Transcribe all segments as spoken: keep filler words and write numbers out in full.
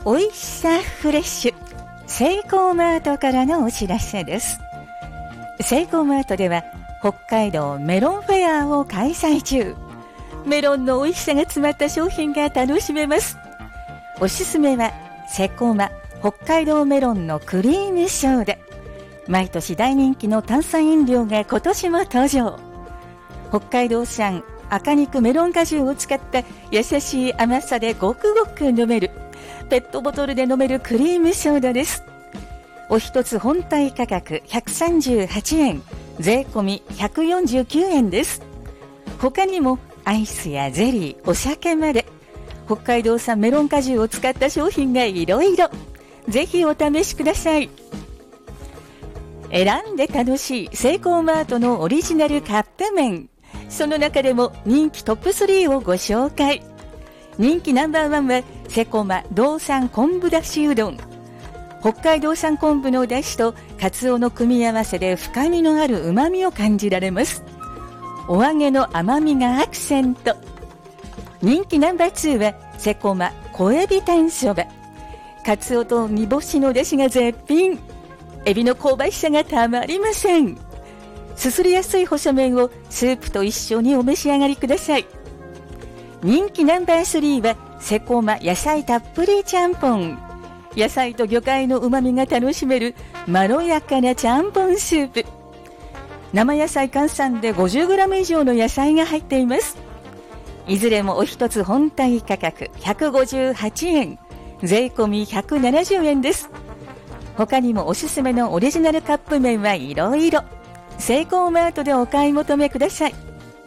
おいしさフレッシュ、セイコーマートからのお知らせです。セイコーマートでは北海道メロンフェアを開催中。メロンの美味しさが詰まった商品が楽しめます。おすすめはセコマ北海道メロンのクリームソーダ。毎年大人気の炭酸飲料が今年も登場。北海道産赤肉メロン果汁を使った優しい甘さでごくごく飲めるペットボトルで飲めるクリームソーダです。お一つ本体価格ひゃくさんじゅうはちえん、税込みひゃくよんじゅうきゅうえんです。他にもアイスやゼリー、お酒まで北海道産メロン果汁を使った商品がいろいろ。ぜひお試しください。選んで楽しいセイコーマートのオリジナルカップ麺。その中でも人気トップスリーをご紹介。人気ナンバーワンはセコマ道産昆布だしうどん。北海道産昆布のだしとカツオの組み合わせで深みのある旨味を感じられます。お揚げの甘みがアクセント。人気ナンバーツーはセコマ小エビ天そば。カツオと煮干しのだしが絶品。エビの香ばしさがたまりません。すすりやすい細麺をスープと一緒にお召し上がりください。人気ナンバースリーはセコマ野菜たっぷりちゃんぽん。野菜と魚介の旨味が楽しめるまろやかなちゃんぽんスープ。生野菜換算で ごじゅうグラム 以上の野菜が入っています。いずれもお一つ本体価格ひゃくごじゅうはちえん、税込みひゃくななじゅうえんです。他にもおすすめのオリジナルカップ麺はいろいろ。セイコーマートでお買い求めください。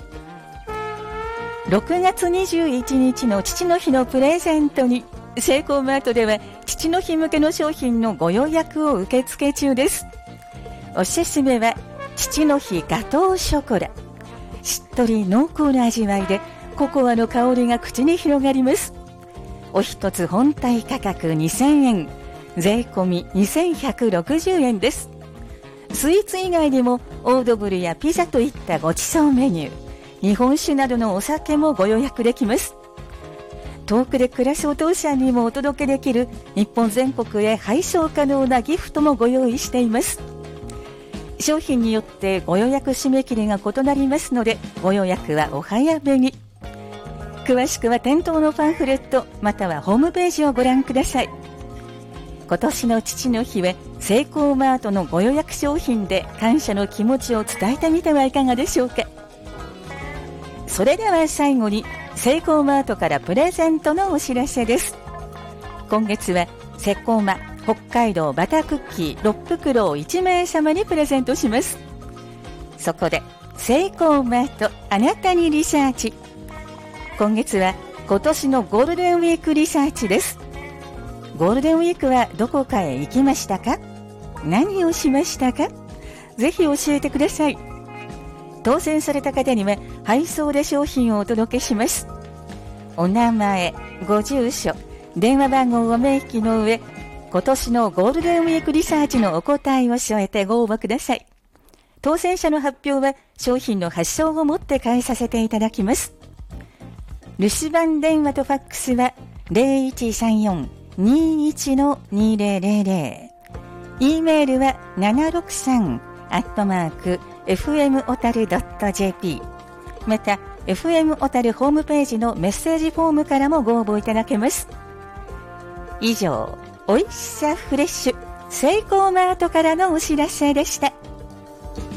ろくがつにじゅういちにちの父の日のプレゼントにセイコーマートでは父の日向けの商品のご予約を受付中です。おすすめは父の日ガトーショコラ。しっとり濃厚な味わいでココアの香りが口に広がります。お一つ本体価格にせんえん、税込みにせんひゃくろくじゅうえんです。スイーツ以外にもオードブルやピザといったごちそうメニュー、日本酒などのお酒もご予約できます。遠くで暮らすお父さんにもお届けできる日本全国へ配送可能なギフトもご用意しています。商品によってご予約締め切りが異なりますので、ご予約はお早めに。詳しくは店頭のパンフレットまたはホームページをご覧ください。今年の父の日はセイコーマートのご予約商品で感謝の気持ちを伝えてみてはいかがでしょうか。それでは最後にセイコーマートからプレゼントのお知らせです。今月はセコマ北海道バタークッキーろくふくろをいちめいさまにプレゼントします。そこでセイコーマートあなたにリサーチ。今月は今年のゴールデンウィークリサーチです。ゴールデンウィークはどこかへ行きましたか？何をしましたか？ぜひ教えてください。当選された方には配送で商品をお届けします。お名前、ご住所、電話番号を明記の上、今年のゴールデンウィークリサーチのお答えを添えてご応募ください。当選者の発表は商品の発送をもって返させていただきます。留守番電話とファックスは ゼロいちさんよん にいち にゼロゼロゼロ。e メールはななろくさんアットマーク エフエム 小樽 ドット ジェーピー。また エフエム 小樽ホームページのメッセージフォームからもご応募いただけます。以上、おいしさフレッシュセイコーマートからのお知らせでした。